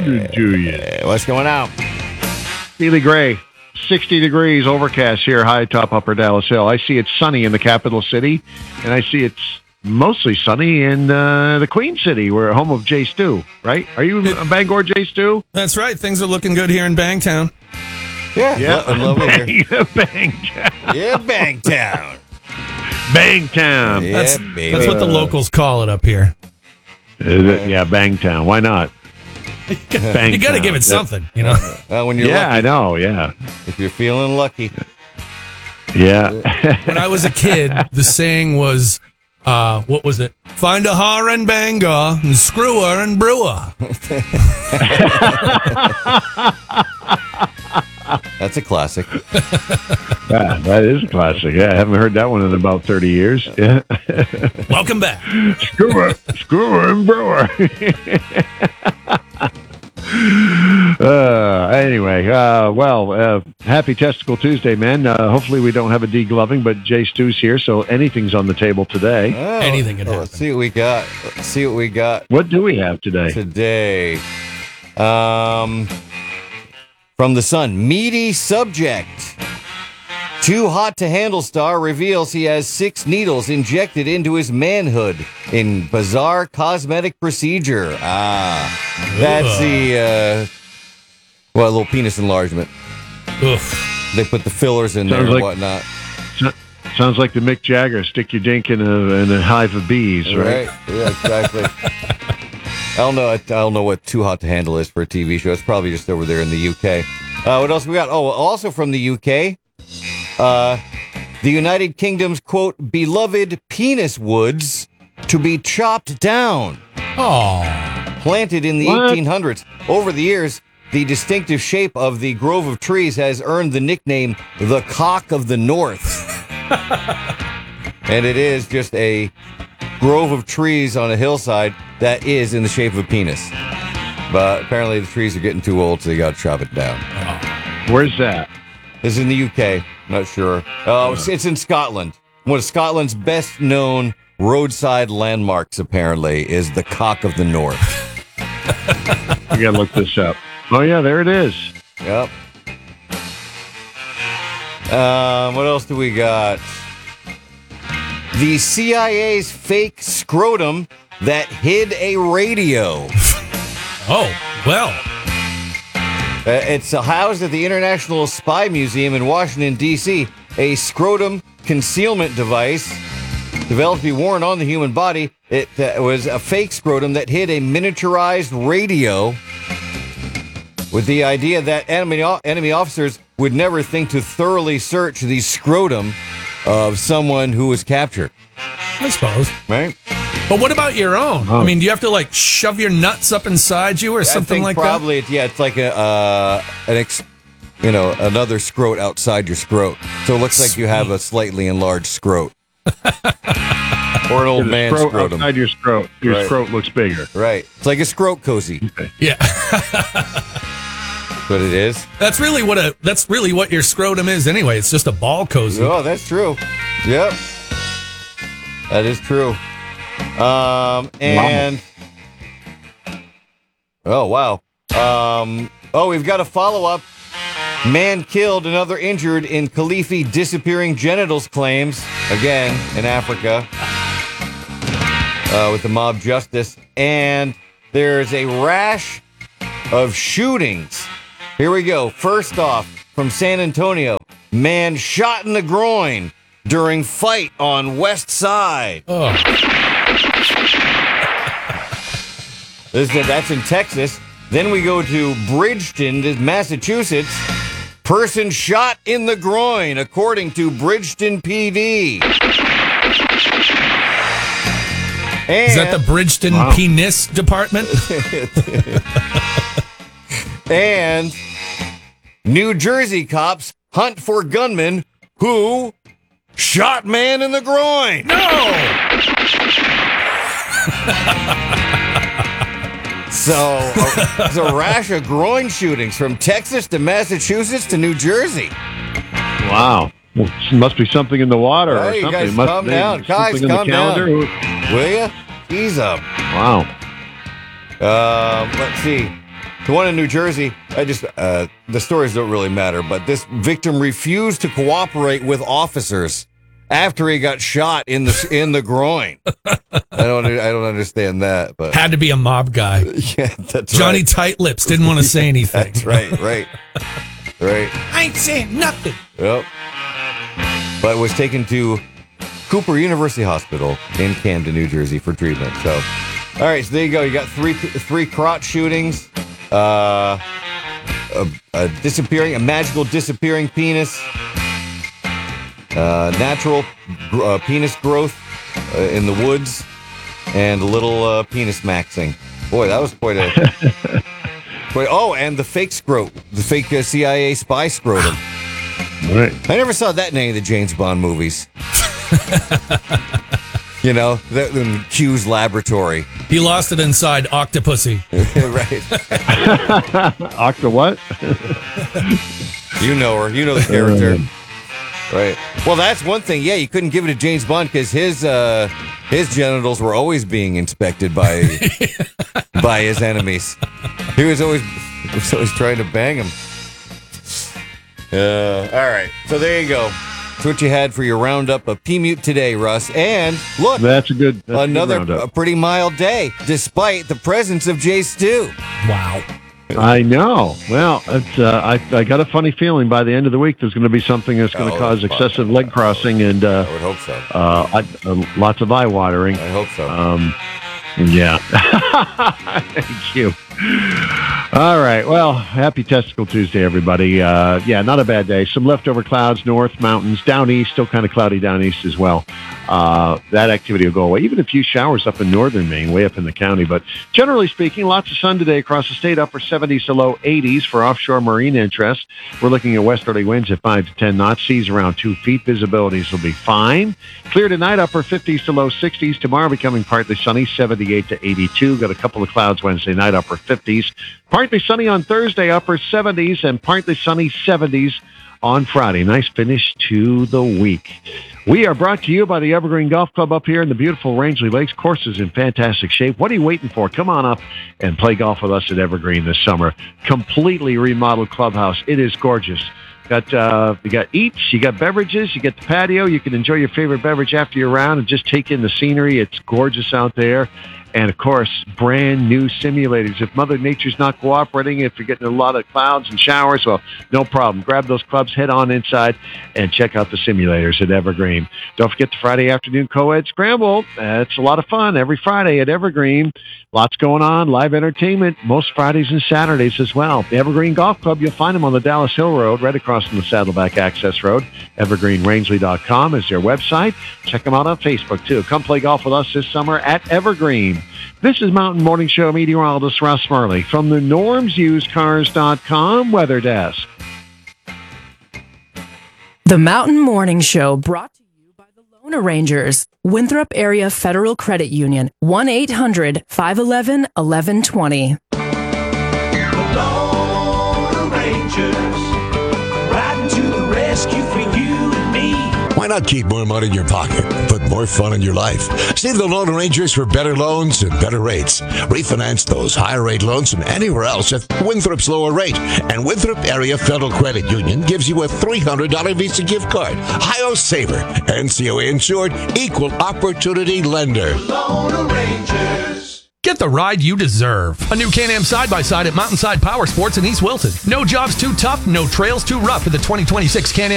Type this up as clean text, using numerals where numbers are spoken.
morning to you. What's going on? Steely Gray, 60 degrees, overcast here, high top Upper Dallas Hill. I see it's sunny in the capital city, and I see it's mostly sunny in the Queen City, where home of Jay Stu, right? Are you a Bangor Jay Stu? That's right. Things are looking good here in Bangtown. Yeah, I love it here. Bangtown. Yeah, Bangtown. Bangtown. Yeah, That's baby. what the locals call it up here. Yeah, Bangtown. Why not? Bangtown. You got to give it something, you know. When you're Yeah, lucky, I know. Yeah. if you're feeling lucky. Yeah. When I was a kid, the saying was, what was it? Find a whore in Bangor and screw her and brew her. That's a classic. Yeah, that is a classic. Yeah, I haven't heard that one in about 30 years. Yeah. Welcome back. Screw her and brewer. Anyway, happy Testicle Tuesday, man. Hopefully we don't have a degloving, but Jay Stu's here, so anything's on the table today. Oh, Anything could happen. Let's see what we got. What do we have today? Today. From the Sun, meaty subject. Too hot to handle star reveals he has 6 needles injected into his manhood in bizarre cosmetic procedure. That's the little penis enlargement. Oof. They put the fillers in there and whatnot. Sounds like the Mick Jagger, stick your dink in a hive of bees, right? Yeah, exactly. I don't know what Too Hot to Handle is for a TV show. It's probably just over there in the UK. What else we got? Oh, also from the UK, the United Kingdom's, quote, beloved penis woods to be chopped down. Oh. Planted in the 1800s. Over the years, the distinctive shape of the grove of trees has earned the nickname the Cock of the North. And it is just a grove of trees on a hillside that is in the shape of a penis. But apparently the trees are getting too old, so they got to chop it down. Where's that? It's in the UK. Not sure. It's in Scotland. One of Scotland's best-known roadside landmarks, apparently, is the Cock of the North. You got to look this up. Oh, yeah, there it is. Yep. What else do we got? The CIA's fake scrotum that hid a radio. Oh, well. It's housed at the International Spy Museum in Washington, D.C. A scrotum concealment device developed to be worn on the human body. It was a fake scrotum that hid a miniaturized radio with the idea that enemy officers would never think to thoroughly search the scrotum of someone who was captured. I suppose. Right? But what about your own? Oh. I mean, do you have to, like, shove your nuts up inside you or something like probably, that? Yeah, it's like another scrot outside your scrot. So it looks like you have a slightly enlarged scrot. Or an old man's scrotum. Outside your scrot. Your scrot looks bigger. Right. It's like a scrot cozy. Okay. Yeah. But it is. That's really what your scrotum is anyway. It's just a ball cozy. Oh, that's true. Yep. That is true. And oh, wow. We've got a follow-up. Man killed, another injured in Khalifi disappearing genitals claims, again, in Africa, with the mob justice. And there's a rash of shootings. Here we go. First off, from San Antonio, man shot in the groin during fight on West Side. Oh. That's in Texas. Then we go to Bridgeton, Massachusetts. Person shot in the groin, according to Bridgeton PD. Is that the Bridgeton Penis Department? And New Jersey cops hunt for gunman who shot man in the groin. No! So, there's a rash of groin shootings from Texas to Massachusetts to New Jersey. Wow. Well, must be something in the water or Hey, you something. guys, Must calm be down. Guys, something in calm the calendar. down. Will ya? Ease up. Wow. Let's see. The one in New Jersey, the stories don't really matter, but this victim refused to cooperate with officers after he got shot in the groin. I don't understand that, but Had to be a mob guy. yeah, that's Johnny right. Tight Lips didn't want to say anything. That's right. I ain't saying nothing. Yep. But was taken to Cooper University Hospital in Camden, New Jersey for treatment. So, all right, so there you go. You got three crotch shootings, a magical disappearing penis, natural penis growth in the woods, and a little penis maxing. Boy, that was quite a... and the fake CIA spy scrotum. Right. I never saw that in any of the James Bond movies. You know, in Q's laboratory. He lost it inside Octopussy. Right. Octa what? You know her. You know the character. Right. Well, that's one thing. Yeah, you couldn't give it to James Bond because his genitals were always being inspected by his enemies. He was always trying to bang him. All right. So there you go. That's what you had for your roundup of P-Mute today, Russ. And look, That's a good another roundup. pretty mild day, despite the presence of Jay Stu. Wow. I know. Well, it's, I got a funny feeling by the end of the week there's going to be something that's going to cause excessive leg crossing and I would hope so. lots of eye watering. I hope so. Yeah. Thank you. All right. Well, happy Testicle Tuesday, everybody. Yeah, not a bad day. Some leftover clouds, north, mountains, down east, still kind of cloudy down east as well. That activity will go away. Even a few showers up in northern Maine, way up in the county. But generally speaking, lots of sun today across the state, upper 70s to low 80s for offshore marine interest. We're looking at westerly winds at 5 to 10 knots, seas around 2 feet. Visibilities will be fine. Clear tonight, upper 50s to low 60s. Tomorrow becoming partly sunny, 78 to 82. Got a couple of clouds Wednesday night, upper 50s. Partly sunny on Thursday, upper 70s, and partly sunny 70s on Friday. Nice finish to the week. We are brought to you by the Evergreen Golf Club up here in the beautiful Rangeley Lakes. Course is in fantastic shape. What are you waiting for? Come on up and play golf with us at Evergreen this summer. Completely remodeled clubhouse. It is gorgeous. You got eats, you got beverages, you get the patio. You can enjoy your favorite beverage after your round and just take in the scenery. It's gorgeous out there. And, of course, brand new simulators. If Mother Nature's not cooperating, if you're getting a lot of clouds and showers, well, no problem. Grab those clubs, head on inside, and check out the simulators at Evergreen. Don't forget the Friday afternoon co-ed scramble. It's a lot of fun every Friday at Evergreen. Lots going on, live entertainment, most Fridays and Saturdays as well. The Evergreen Golf Club, you'll find them on the Dallas Hill Road, right across from the Saddleback Access Road. EvergreenRangeley.com is their website. Check them out on Facebook, too. Come play golf with us this summer at Evergreen. This is Mountain Morning Show meteorologist Russ Murley from the NormsUsedCars.com Weather Desk. The Mountain Morning Show brought to you by the Loan Arrangers, Winthrop Area Federal Credit Union, 1-800-511-1120. The Lone Rangers, riding to the rescue for you and me. Why not keep more money in your pocket, put more fun in your life? See the Loan Arrangers for better loans and better rates. Refinance those higher rate loans from anywhere else at Winthrop's lower rate. And Winthrop Area Federal Credit Union gives you a $300 Visa gift card. Ohio Saver, NCOA insured, equal opportunity lender. Lone Rangers. Get the ride you deserve. A new Can-Am side-by-side at Mountainside Power Sports in East Wilton. No jobs too tough, no trails too rough for the 2026 Can-Am